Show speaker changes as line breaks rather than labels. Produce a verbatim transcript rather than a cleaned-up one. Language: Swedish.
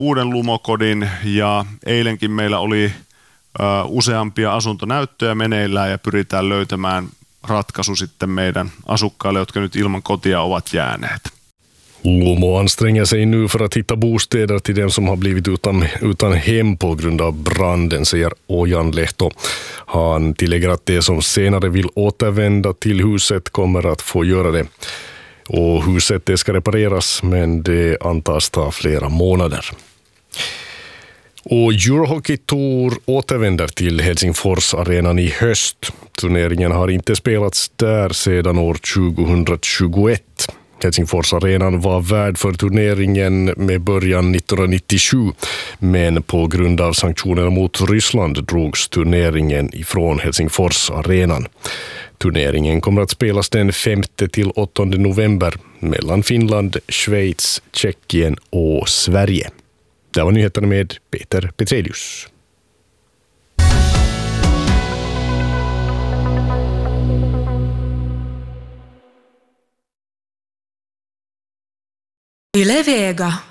uuden lumokodin ja eilenkin meillä oli ö, useampia asuntonäyttöjä meneillään ja pyritään löytämään ratkaisu sitten meidän asukkaille, jotka nyt ilman kotia ovat jääneet.
Lumo anstränger sig nu för att hitta bostäder till dem som har blivit utan, utan hem på grund av branden, säger Ojan Lehto. Han tillägger att de som senare vill återvända till huset kommer att få göra det. Och huset det ska repareras, men det antas ta flera månader. Och Eurohockey Tour återvänder till Helsingfors-arenan i höst. Turneringen har inte spelats där sedan år tjugohundratjugoett. Helsingfors-arenan var värd för turneringen med början nittonhundranittiosju, men på grund av sanktionerna mot Ryssland drogs turneringen ifrån Helsingfors-arenan. Turneringen kommer att spelas den femte till åttonde november mellan Finland, Schweiz, Tjeckien och Sverige. Det var nyheterna med Peter Petrelius.
Yle Vega.